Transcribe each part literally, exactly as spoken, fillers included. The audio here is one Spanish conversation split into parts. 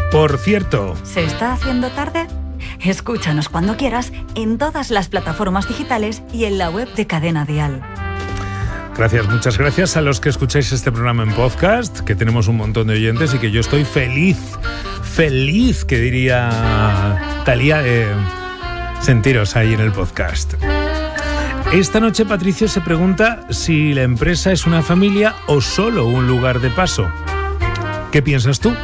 Por cierto... ¿Se está haciendo tarde? Escúchanos cuando quieras en todas las plataformas digitales y en la web de Cadena Dial. Gracias, muchas gracias a los que escucháis este programa en podcast, que tenemos un montón de oyentes y que yo estoy feliz, feliz, que diría Talía, de sentiros ahí en el podcast. Esta noche Patricio se pregunta si la empresa es una familia o solo un lugar de paso. ¿Qué piensas tú?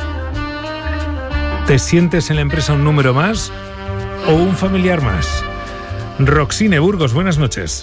¿Te sientes en la empresa un número más o un familiar más? Roxine Burgos, buenas noches.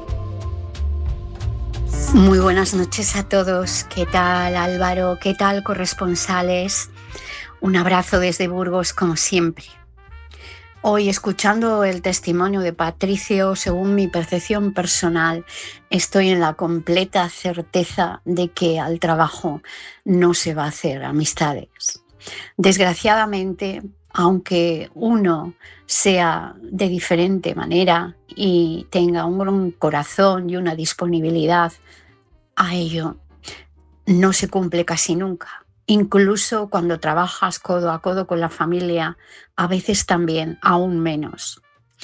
Muy buenas noches a todos. ¿Qué tal, Álvaro? ¿Qué tal, corresponsales? Un abrazo desde Burgos, como siempre. Hoy, escuchando el testimonio de Patricio, según mi percepción personal, estoy en la completa certeza de que al trabajo no se va a hacer amistades. Desgraciadamente, aunque uno sea de diferente manera y tenga un gran corazón y una disponibilidad a ello, no se cumple casi nunca. Incluso cuando trabajas codo a codo con la familia, a veces también aún menos.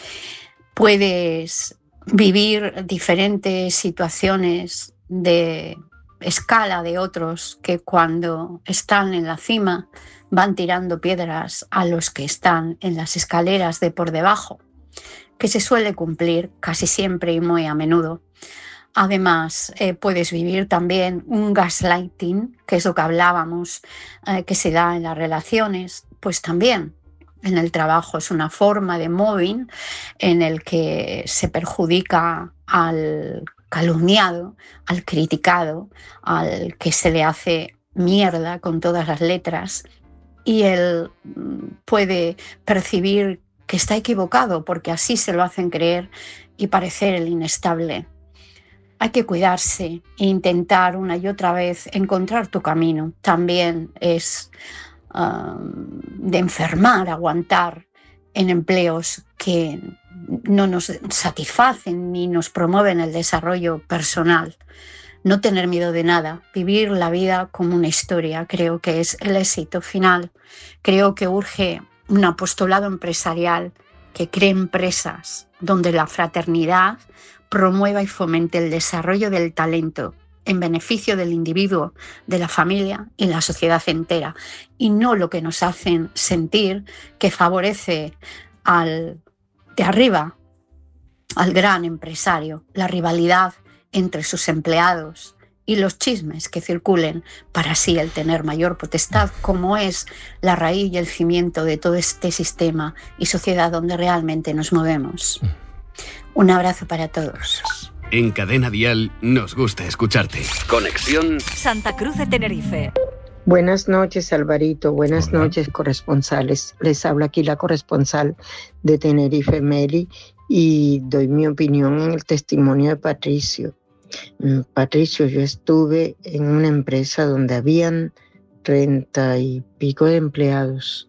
Puedes vivir diferentes situaciones de escala de otros que cuando están en la cima van tirando piedras a los que están en las escaleras de por debajo, que se suele cumplir casi siempre y muy a menudo. Además, eh, puedes vivir también un gaslighting, que es lo que hablábamos, eh, que se da en las relaciones, pues también en el trabajo es una forma de mobbing en el que se perjudica al calumniado, al criticado, al que se le hace mierda con todas las letras, y él puede percibir que está equivocado porque así se lo hacen creer y parecer el inestable. Hay que cuidarse e intentar una y otra vez encontrar tu camino. También es um, de enfermar, aguantar en empleos que no nos satisfacen ni nos promueven el desarrollo personal. No tener miedo de nada, vivir la vida como una historia, creo que es el éxito final. Creo que urge un apostolado empresarial que cree empresas donde la fraternidad promueva y fomente el desarrollo del talento en beneficio del individuo, de la familia y la sociedad entera, y no lo que nos hacen sentir que favorece al de arriba, al gran empresario, la rivalidad entre sus empleados y los chismes que circulen para así el tener mayor potestad, como es la raíz y el cimiento de todo este sistema y sociedad donde realmente nos movemos. Un abrazo para todos. En Cadena Dial nos gusta escucharte. Conexión Santa Cruz de Tenerife. Buenas noches, Alvarito. Buenas Hola. noches, corresponsales. Les habla aquí la corresponsal de Tenerife, Meli, y doy mi opinión en el testimonio de Patricio. Patricio, yo estuve en una empresa donde habían treinta y pico de empleados,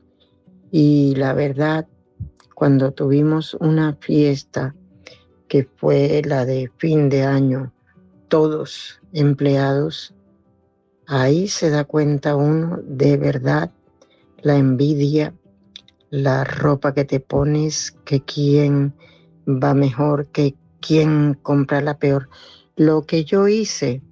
y la verdad, cuando tuvimos una fiesta que fue la de fin de año, todos empleados, ahí se da cuenta uno de verdad la envidia, la ropa que te pones, que quién va mejor, que quién compra la peor. Lo que yo hice,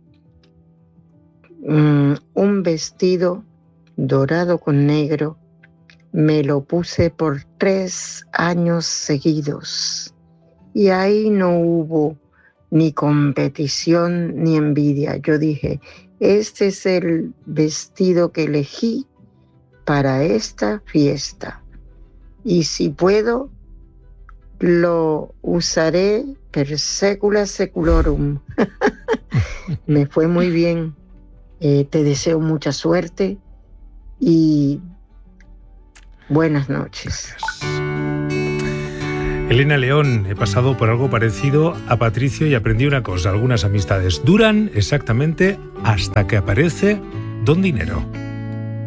um, un vestido dorado con negro, me lo puse por tres años seguidos. Y ahí no hubo ni competición ni envidia. Yo dije, este es el vestido que elegí para esta fiesta. Y si puedo, lo usaré per secula seculorum. Me fue muy bien. Eh, te deseo mucha suerte y buenas noches. Elena León, he pasado por algo parecido a Patricio y aprendí una cosa: algunas amistades duran exactamente hasta que aparece don dinero.